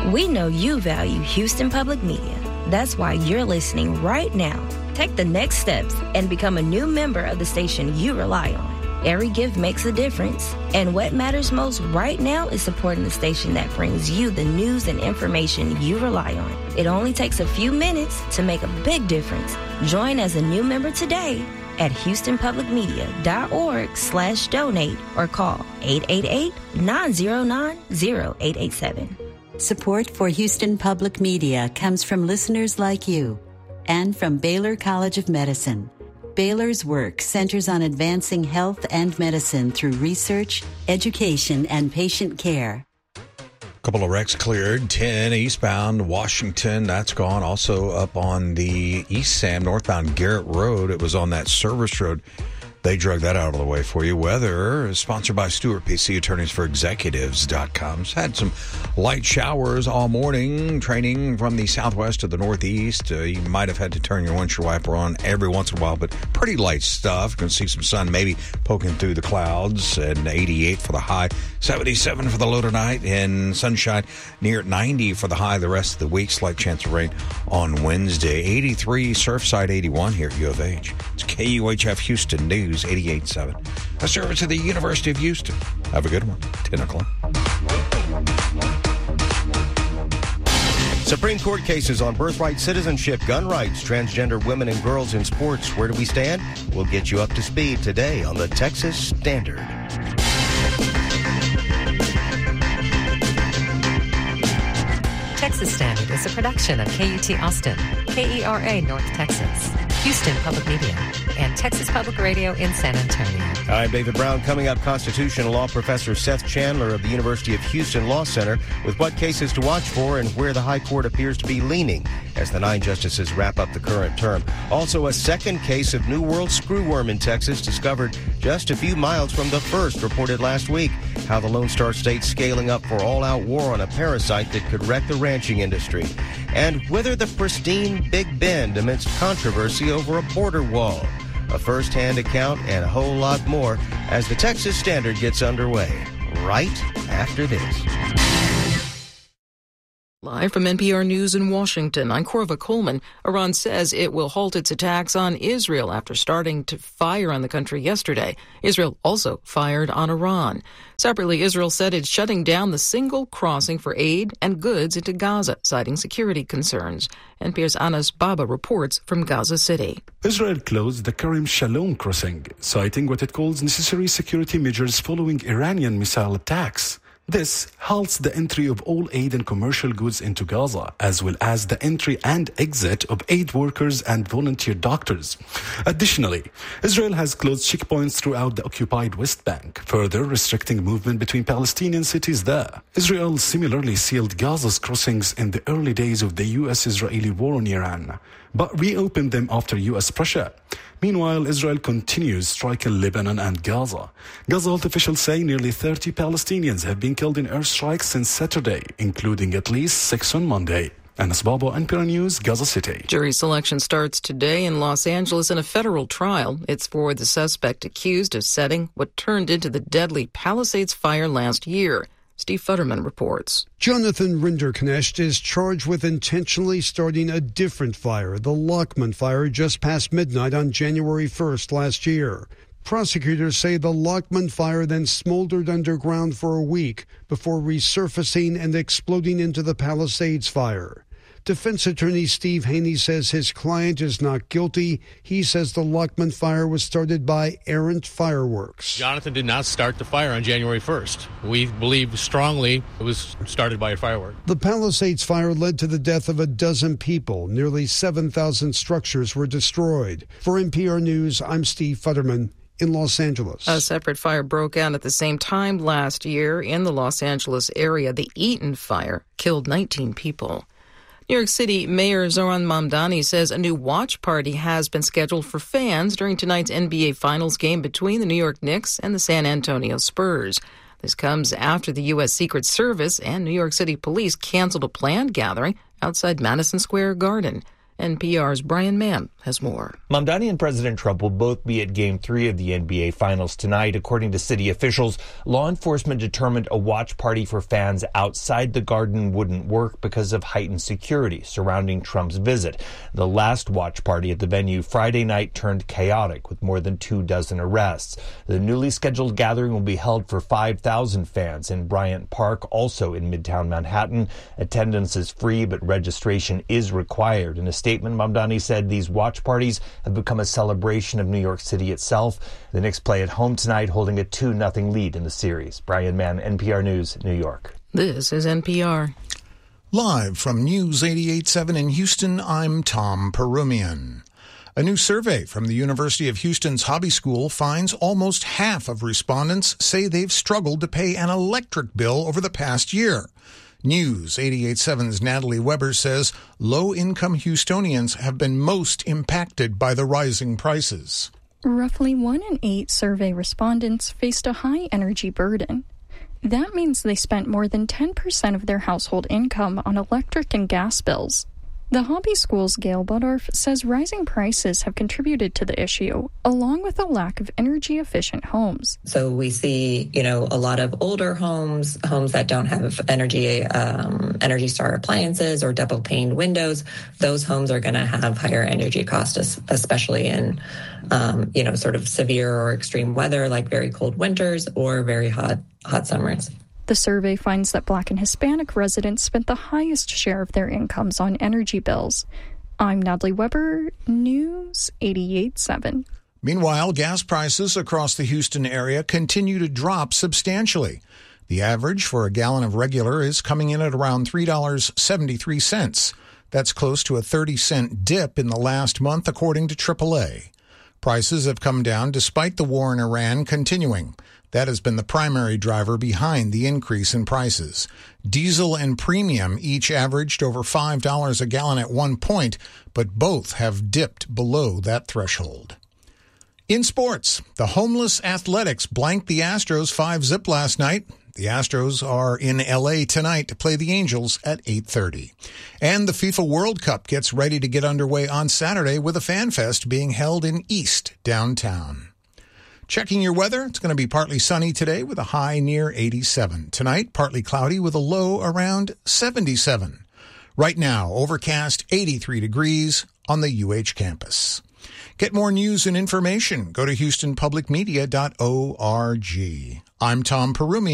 We know you value Houston Public Media. That's why you're listening right now. Take the next steps and become a new member of the station you rely on. Every gift makes a difference, and what matters most right now is supporting the station that brings you the news and information you rely on. It only takes a few minutes to make a big difference. Join as a new member today at HoustonPublicMedia.org/donate or call 888-909-0887. Support for Houston Public Media comes from listeners like you and from Baylor College of Medicine. Baylor's work centers on advancing health and medicine through research, education, and patient care. Couple of wrecks cleared. 10 eastbound Washington, that's gone. Also up on the East Sam, northbound Garrett Road. It was on that service road. They drug that out of the way for you. Weather is sponsored by Stewart PC, attorneys for executives.com. Had some light showers all morning, training from the southwest to the northeast. You might have had to turn your windshield wiper on every once in a while, but pretty light stuff. You can see some sun maybe poking through the clouds, and 88 for the high, 77 for the low tonight, and sunshine near 90 for the high the rest of the week. Slight chance of rain on Wednesday. 83, Surfside 81 here at U of H. It's KUHF Houston News. 88.7. A service of the University of Houston. Have a good one. 10 o'clock. Supreme Court cases on birthright citizenship, gun rights, transgender women and girls in sports. Where do we stand? We'll get you up to speed today on the Texas Standard. Texas Standard is a production of KUT Austin, KERA North Texas, Houston Public Media, and Texas Public Radio in San Antonio. I'm David Brown. Coming up, constitutional law professor Seth Chandler of the University of Houston Law Center with what cases to watch for and where the High Court appears to be leaning as the 9 justices wrap up the current term. Also, a second case of New World screwworm in Texas discovered just a few miles from the first reported last week. How the Lone Star State's scaling up for all-out war on a parasite that could wreck the ranching industry. And whether the pristine Big Bend amidst controversy over a border wall. A first-hand account and a whole lot more as the Texas Standard gets underway. Right after this. Live from NPR News in Washington, I'm Corva Coleman. Iran says it will halt its attacks on Israel after starting to fire on the country yesterday. Israel also fired on Iran. Separately, Israel said it's shutting down the single crossing for aid and goods into Gaza, citing security concerns. NPR's Anas Baba reports from Gaza City. Israel closed the Kerem Shalom crossing, citing what it calls necessary security measures following Iranian missile attacks. This halts the entry of all aid and commercial goods into Gaza, as well as the entry and exit of aid workers and volunteer doctors. Additionally, Israel has closed checkpoints throughout the occupied West Bank, further restricting movement between Palestinian cities there. Israel similarly sealed Gaza's crossings in the early days of the U.S.-Israeli war on Iran, but reopened them after U.S. pressure. Meanwhile, Israel continues striking Lebanon and Gaza. Gaza health officials say nearly 30 Palestinians have been killed in airstrikes since Saturday, including at least 6 on Monday. Anas Babo, NPR News, Gaza City. Jury selection starts today in Los Angeles in a federal trial. It's for the suspect accused of setting what turned into the deadly Palisades fire last year. Steve Futterman reports. Jonathan Rinderknecht is charged with intentionally starting a different fire, the Lockman fire, just past midnight on January 1st last year. Prosecutors say the Lockman fire then smoldered underground for a week before resurfacing and exploding into the Palisades fire. Defense attorney Steve Haney says his client is not guilty. He says the Lockman fire was started by errant fireworks. Jonathan did not start the fire on January 1st. We believe strongly it was started by a firework. The Palisades fire led to the death of a dozen people. Nearly 7,000 structures were destroyed. For NPR News, I'm Steve Futterman in Los Angeles. A separate fire broke out at the same time last year in the Los Angeles area. The Eaton fire killed 19 people. New York City Mayor Zohran Mamdani says a new watch party has been scheduled for fans during tonight's NBA Finals game between the New York Knicks and the San Antonio Spurs. This comes after the U.S. Secret Service and New York City Police canceled a planned gathering outside Madison Square Garden. NPR's Brian Mann has more. Mamdani and President Trump will both be at Game 3 of the NBA Finals tonight. According to city officials, law enforcement determined a watch party for fans outside the Garden wouldn't work because of heightened security surrounding Trump's visit. The last watch party at the venue Friday night turned chaotic with more than 24 arrests. The newly scheduled gathering will be held for 5,000 fans in Bryant Park, also in Midtown Manhattan. Attendance is free, but registration is required. In a statement, Mamdani said these watch parties have become a celebration of New York City itself. The Knicks play at home tonight, holding a 2-0 lead in the series. Brian Mann, NPR News, New York. This is NPR. Live from News 88.7 in Houston, I'm Tom Perumian. A new survey from the University of Houston's Hobby School finds almost half of respondents say they've struggled to pay an electric bill over the past year. News 88.7's Natalie Weber says low-income Houstonians have been most impacted by the rising prices. Roughly 1 in 8 survey respondents faced a high energy burden. That means they spent more than 10% of their household income on electric and gas bills. The Hobby School's Gail Budorf says rising prices have contributed to the issue, along with a lack of energy-efficient homes. So we see, a lot of older homes that don't have Energy Star appliances or double-paned windows. Those homes are going to have higher energy costs, especially in, sort of severe or extreme weather, like very cold winters or very hot summers. The survey finds that Black and Hispanic residents spent the highest share of their incomes on energy bills. I'm Natalie Weber, News 88.7. Meanwhile, gas prices across the Houston area continue to drop substantially. The average for a gallon of regular is coming in at around $3.73. That's close to a 30-cent dip in the last month, according to AAA. Prices have come down despite the war in Iran continuing. That has been the primary driver behind the increase in prices. Diesel and premium each averaged over $5 a gallon at one point, but both have dipped below that threshold. In sports, the homeless Athletics blanked the Astros 5-0 last night. The Astros are in L.A. tonight to play the Angels at 8:30. And the FIFA World Cup gets ready to get underway on Saturday with a fan fest being held in East downtown. Checking your weather, it's going to be partly sunny today with a high near 87. Tonight, partly cloudy with a low around 77. Right now, overcast 83 degrees on the UH campus. Get more news and information. Go to HoustonPublicMedia.org. I'm Tom Perumian.